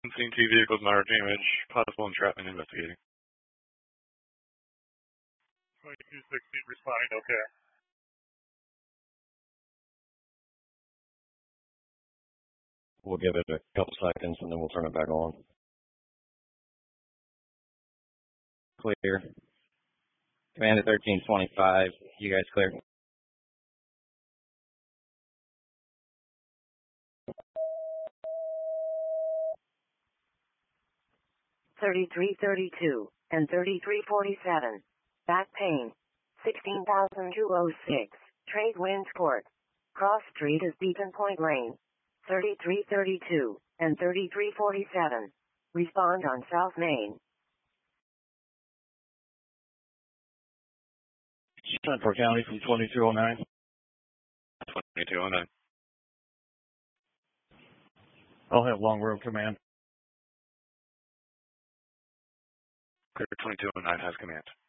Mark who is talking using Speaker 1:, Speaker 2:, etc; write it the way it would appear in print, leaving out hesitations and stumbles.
Speaker 1: Unseen two vehicles, moderate damage, possible entrapment investigating.
Speaker 2: 2260 responding, okay.
Speaker 3: We'll give it a couple seconds and then we'll turn it back on. Clear. Command at 1325. You guys clear?
Speaker 4: $33.32 and $33.47. Back pain. 16,206. Trade winds port. Cross Street is Beacon Point Lane. $33.32 and $33.47. Respond on South Main.
Speaker 2: Central County from 2209.
Speaker 1: 2209.
Speaker 2: I'll have Long Road Command.
Speaker 1: Clear 2209 has command.